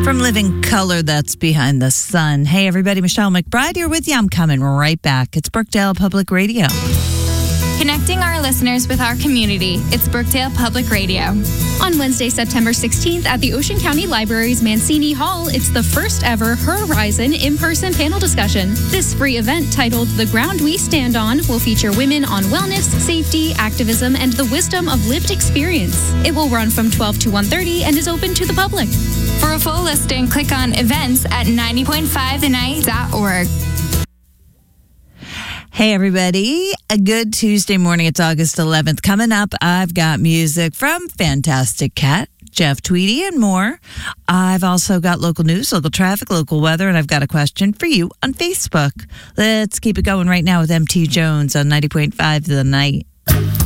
From Living Color, that's Behind the Sun. Hey, everybody, Michelle McBride here with you. I'm coming right back. It's Brookdale Public Radio. Connecting our listeners with our community. It's Brookdale Public Radio. On Wednesday, September 16th at the Ocean County Library's Mancini Hall, it's the first ever Horizon in-person panel discussion. This free event, titled The Ground We Stand On, will feature women on wellness, safety, activism, and the wisdom of lived experience. It will run from 12 to 1:30 and is open to the public. For a full listing, click on events at 90.5thenight.org. Hey, everybody. A good Tuesday morning. It's August 11th. Coming up, I've got music from Fantastic Cat, Jeff Tweedy, and more. I've also got local news, local traffic, local weather, and I've got a question for you on Facebook. Let's keep it going right now with MT Jones on 90.5 The Night.